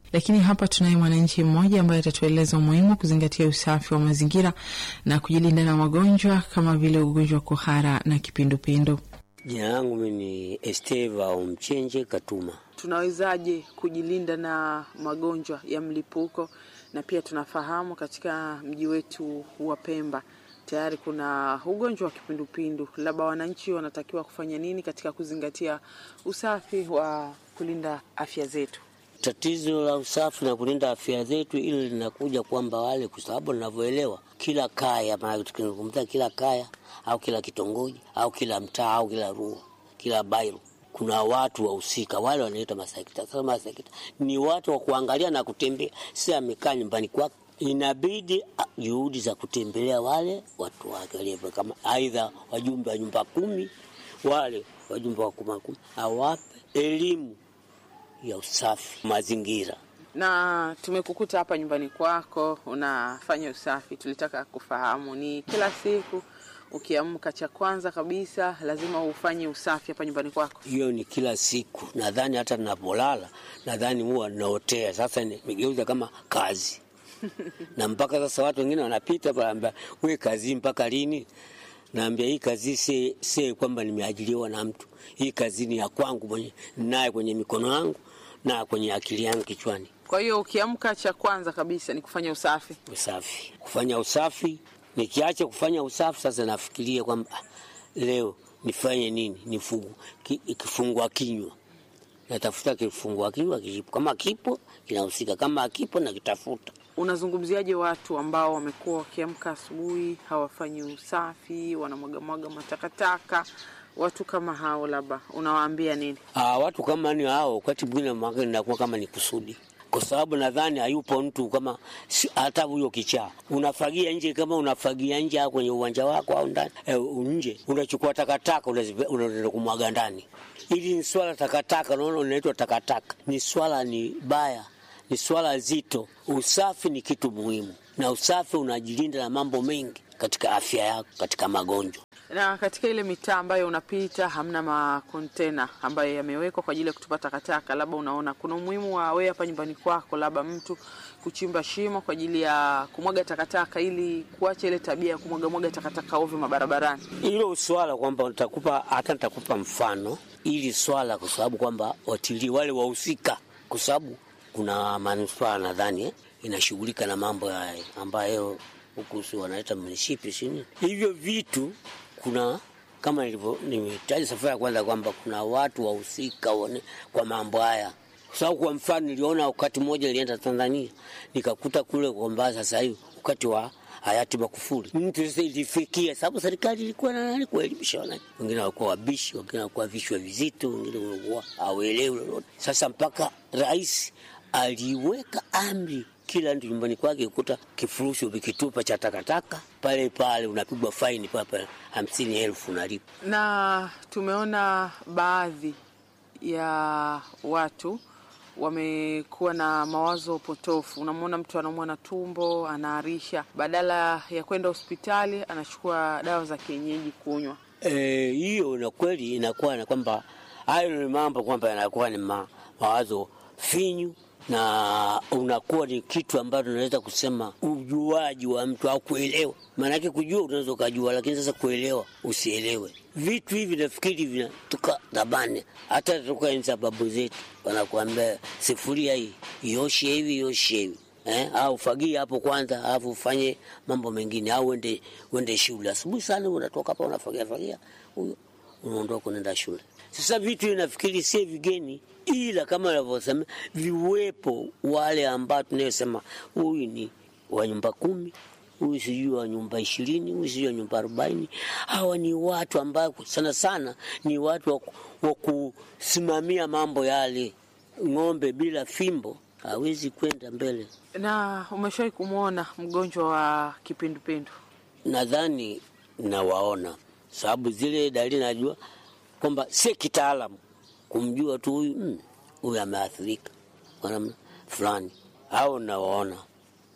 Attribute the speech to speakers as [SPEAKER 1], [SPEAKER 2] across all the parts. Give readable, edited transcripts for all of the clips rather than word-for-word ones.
[SPEAKER 1] Lakini hapa tunaye mwananchi mmoja ambaye atatueleza umuhimu kuzingatia usafi wa mazingira na kujilinda na magonjwa kama vile ugonjwa wa kuhara na kipindupindu.
[SPEAKER 2] Jina langu mimi ni Esteva Omchenje Katuma.
[SPEAKER 1] Tunawezaje kujilinda na magonjwa ya mlipuko? Na pia tunafahamu katika mji wetu wa Pemba tayari kuna ugonjwa wa kipindupindu. Labda wananchi wanatakiwa kufanya nini katika kuzingatia usafi wa kulinda afya zetu?
[SPEAKER 2] Tatizo la usafi na kulinda afya zetu ili linakuja kwamba wale, kwa sababu ninavyoelewa kila kaya, maana tukizungumza kila kaya au kila kitongoji au kila mtaa au kila rua, kila bairo, kuna watu wahusika, wale wanaitwa masekta. Sasa masekta ni watu wa kuangalia na kutembea, si amekaa nyumbani kwake. Inabidi juhudi za kutembelea wale watu wake walio kama aidha wajumbe wa nyumba 10, wale wajumbe wa 10 awape elimu ya usafi mazingira.
[SPEAKER 1] Na tumekukuta hapa nyumbani kwako unafanya usafi, tulitaka kufahamu ni kila siku ukiamka cha kwanza kabisa lazima ufanye usafi hapa nyumbani kwako?
[SPEAKER 2] Hiyo ni kila siku. Nadhani hata ninapolala nadhani huwa naotea. Sasa nimegeuza kama kazi. Na mpaka sasa watu wengine wanapita pale, wewe kazi mpaka lini? Naambia hii kazi si kwamba nimeajiriwa na mtu. Hii kazi ni ya kwangu mwenyewe, naye kwenye mikono yangu na kwenye akili yangu kichwani.
[SPEAKER 1] Kwa hiyo ukiamka cha kwanza kabisa ni kufanya usafi?
[SPEAKER 2] Usafi. Kufanya usafi. Nikiacha kufanya usafi sasa nafikiria kwamba leo nifanye nini? Kifungua kinywa. Natafuta kifungua kinywa kipo. Kama kipo kinahusika, kama hakipo na kitafuta.
[SPEAKER 1] Unazungumziaje watu ambao wamekuwa wakiamka asubuhi hawafanyi usafi, wanamwaga matakataka? Watu kama hao labda unawaambia nini?
[SPEAKER 2] Watu kama ni hao wakati mwingine mwaka inakuwa kama ni kusudi. Kwa sababu nadhani hayupo mtu kama hata huyo kichaa. Unafagia nje, kama unafagia nje kwenye uwanja wako au ndani nje, unachukua takataka unaenda kumwaga ndani. Hili ni swala takataka, unaona inaitwa takataka. Ni swala ni baya, ni swala zito. Usafi ni kitu muhimu. Na usafi unajilinda na mambo mengi katika afya yako, katika magonjwa.
[SPEAKER 1] Na katika ile mitaa ambayo unapita hamna makontena ambayo yamewekwa kwa ajili ya kutupa takataka, labda unaona kuna umuhimu wa wewe hapa nyumbani kwako labda mtu kuchimba shimo kwa ajili ya kumwaga takataka ili kuacha ile tabia ya kumwaga takataka ovyo mabarabarani?
[SPEAKER 2] Hilo swala kwamba nitakupa mfano ili swala, kwa sababu kwamba watilii wale wahusika, kwa sababu kuna manispaa nadhani inashughulika na mambo haya ambayo huku si wanaita munisipi sini. Hivyo vitu kuna kama nimetaja safari ya kwanza kwamba kuna watu wahusika kwa mambo haya. Kwa sababu kwa mfano niliona wakati mmoja nilienda Tanzania nikakuta kule kwamba sasa hivi wakati wa hayati Magufuli mtu sasa ilifikia, sababu serikali ilikuwa na nani kuelimisha wananchi. Wengine walikuwa wabishi, wengine walikuwa vichwa vizito, wengine walikuwa hawaelewi lolote. Sasa mpaka rais aliweka amri kila mtu nyumbani kwake ukuta kifurushi ukitupa cha takataka pale unapigwa faini pale 50,000 unalipa.
[SPEAKER 1] Na tumeona baadhi ya watu wamekuwa na mawazo potofu. Unamwona mtu anaumwa na tumbo, anaarisha, badala ya kwenda hospitali anachukua dawa za kienyeji kunywa.
[SPEAKER 2] Hiyo na kweli inakuwa na kwamba hayo ni mambo kwamba yanakuwa ni mawazo finyu, na unakuwa ni kitu ambacho unaweza kusema ujuaji wa mtu au kuelewa. Maana yake kujua unaweza kujua, lakini sasa kuelewa usielewe. Vitu hivi nafikiri vinatoka dabani, hata toka enzi babu zetu wanakuambia sufuria hii ioshe hivi au fagia hapo kwanza alafu ufanye mambo mengine, au uende shule asubuhi sana unatoka hapa unafagia huyo unaondoka unaenda shule. Sasa vitu inafikiri si vigeni, ila kama wanavyosema viwepo wale ambao tunayosema huyu ni wa nyumba 10, huyu sijui wa nyumba 20, huyu sijui wa nyumba 40. Hawa ni watu ambao sana ni watu wa kusimamia mambo yale. Ng'ombe bila fimbo hawezi kwenda mbele.
[SPEAKER 1] Na umeshawahi kumuona mgonjwa wa kipindupindu?
[SPEAKER 2] Nadhani nawaona, sababu zile dalili najua kwamba si kitaalamu kumjua tu huyu ameathirika kwa namna fulani, au nawaona.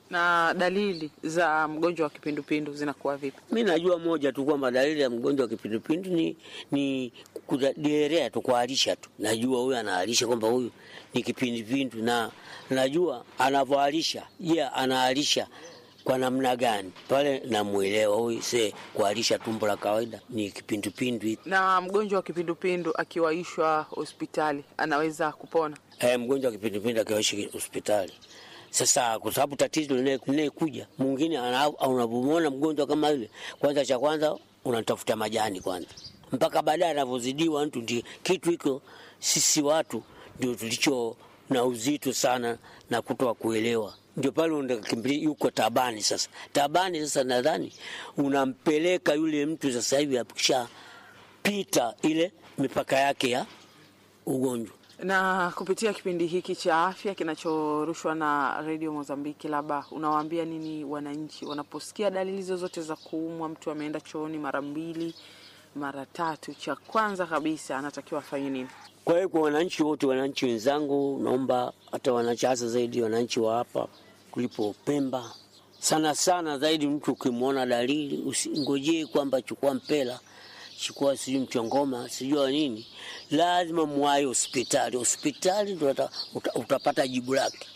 [SPEAKER 1] Na dalili za mgonjwa wa kipindupindu zinakuwa vipi?
[SPEAKER 2] Mimi najua moja tu kwamba dalili ya mgonjwa wa kipindupindu ni kudiarrhea tu, kuharisha tu. Najua huyu anaharisha kwamba huyu ni kipindupindu, na najua anavyoharisha. Anaharisha kwa namna gani? Pale namuelewa huyu kuharisha tumbo la kawaida ni kipindupindu.
[SPEAKER 1] Na mgonjwa wa kipindupindu akiwaishwa hospitali anaweza kupona?
[SPEAKER 2] Mgonjwa wa kipindupindu akiwaishwa hospitali. Sasa kwa sababu tatizo linekuja mwingine unapomwona mgonjwa kama yule, cha kwanza unatafuta majani kwanza, mpaka baadaye anavyozidiwa mtu. Ndio kitu hiko sisi watu ndio tulicho na uzito sana na kutoa kuelewa, ndio pale unakimbilia yuko tabani. Sasa nadhani unampeleka yule mtu sasa hivi akisha pita ile mipaka yake ya ugonjwa.
[SPEAKER 1] Na kupitia kipindi hiki cha afya kinachorushwa na Radio Mozambiki, labda unawaambia nini wananchi wanaposikia dalili zozote za kuumwa? Mtu ameenda chooni mara 2 mara 3, cha kwanza kabisa anatakiwa afanye nini?
[SPEAKER 2] Kwa hiyo kwa wananchi wote, wananchi wenzangu, naomba hata wananchi, hasa zaidi wananchi wa hapa kulipo Pemba, sana zaidi, mtu ukimwona dalili usingojee kwamba chukua mpela, chukua sijui mchongoma sijui nini, lazima muwahi hospitali ndio utapata jibu lake.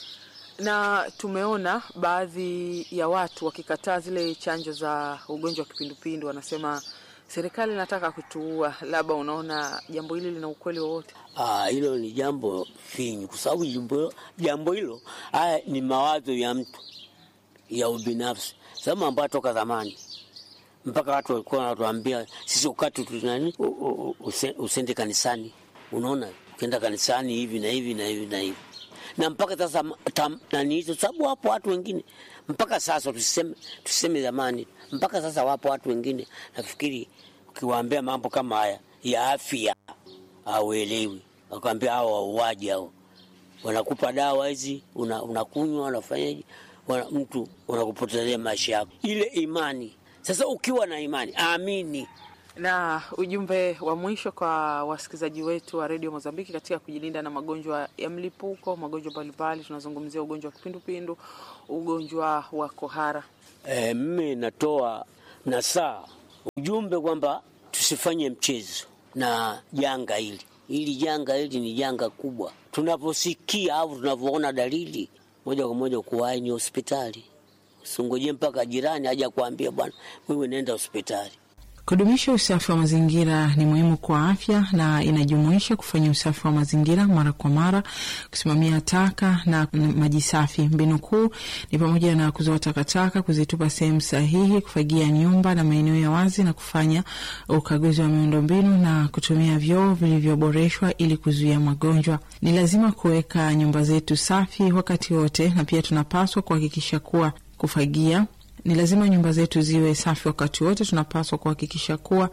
[SPEAKER 1] Na tumeona baadhi ya watu wakikataa zile chanjo za ugonjwa wa kipindupindu, wanasema serikali inataka kutuua. Labda unaona jambo hili lina ukweli wowote?
[SPEAKER 2] Hilo ni jambo finyu, kwa sababu jambo hilo haya ni mawazo ya mtu ya ubinafsi. Sababu ambayo toka zamani mpaka watu walikuwa wanatuambia sisi ukati tunani usende kanisani. Unaona, ukienda kanisani hivi na hivi na hivi na hivi. Na mpaka sasa nani hizo, sababu wapo watu wengine mpaka sasa, tuseme zamani, mpaka sasa wapo watu wengine nafikiri ukiwaambia mambo kama haya ya afya hauelewi. Wakwambia hao wauaji hao, wanakupa dawa hizi unakunywa, unafanyaje, mtu unakupotezea maisha yako. Ile imani sasa, ukiwa na imani amini.
[SPEAKER 1] Na ujumbe wa mwisho kwa wasikilizaji wetu wa Radio Mozambiki katika kujilinda na magonjwa ya mlipuko, magonjwa mbalimbali, tunazungumzia ugonjwa wa kipindupindu, ugonjwa wa kohara.
[SPEAKER 2] Mimi natoa nasaa ujumbe kwamba tusifanye mchezo na janga hili. Hili janga hili ni janga kubwa. Tunaposikia au tunavyoona dalili, moja kwa moja kuwahi hospitali. Usingoje mpaka jirani aje kuambia bwana wewe nenda hospitali.
[SPEAKER 1] Kudumisha usafi wa mazingira ni muhimu kwa afya na inajumuisha kufanya usafi wa mazingira mara kwa mara, kusimamia taka na maji safi. Mbinu kuu ni pamoja na kuzoa takataka, kuzitupa sehemu sahihi, kufagia nyumba na maeneo ya wazi, na kufanya ukaguzi wa miundombinu na kutumia vyoo vilivyoboreshwa ili kuzuia magonjwa. Ni lazima kuweka nyumba zetu safi wakati wote, na pia tunapaswa kuhakikisha kuwa kufagia ni lazima nyumba zetu ziwe safi wakati wote. Tunapaswa kuhakikisha kuwa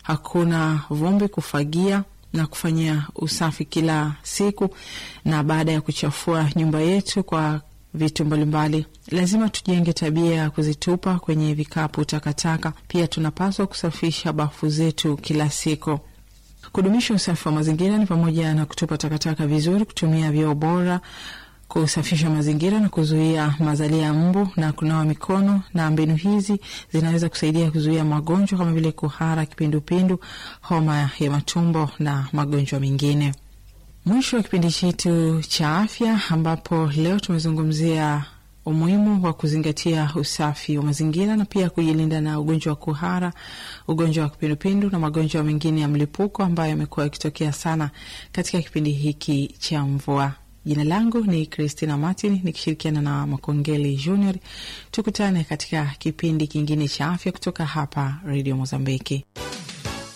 [SPEAKER 1] hakuna vumbi, kufagia na kufanyia usafi kila siku, na baada ya kuchafua nyumba yetu kwa vitu mbalimbali, lazima tujenge tabia ya kuzitupa kwenye vikapu takataka. Pia tunapaswa kusafisha bafu zetu kila siku. Kudumisha usafi wa mazingira ni pamoja na kutupa takataka vizuri, kutumia vyoo bora, kusafisha mazingira na kuzuia mazalia ya mbu na kunawa mikono. Na mbinu hizi zinaweza kusaidia kuzuia magonjwa kama vile kuhara, kipindupindu, homa ya matumbo na magonjwa mengine. Mwisho wa kipindi chetu cha afya, ambapo leo tumezungumzia umuhimu wa kuzingatia usafi wa mazingira na pia kujilinda na ugonjwa wa kuhara, ugonjwa wa kipindupindu na magonjwa mengine ya mlipuko ambayo yamekuwa yakitokea sana katika kipindi hiki cha mvua. Jina langu ni Christina Martin nikishirikiana na Makongeli Junior. Tukutane katika kipindi kingine cha afya kutoka hapa Radio Mozambiki.